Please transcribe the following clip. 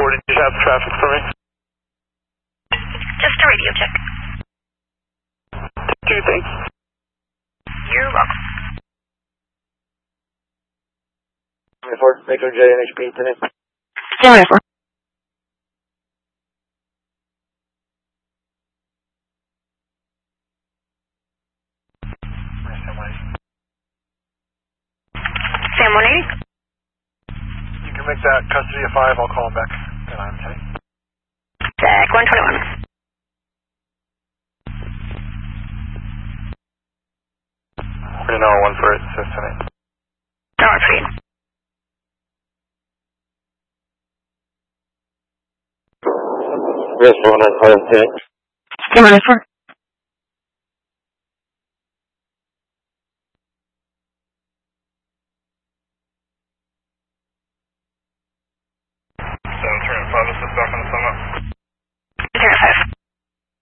Authority, do you have traffic for me? Just a radio check. Thank you, thanks. You're welcome. 24, Metro J and HP today. 24. Sam 180. You can make that custody of 5, I'll call him back. And I'm okay. Deck 121. We're going to know 1 for it, so tonight. No, it's for you. Yes, 195, 194. So turn 506 back on the phone.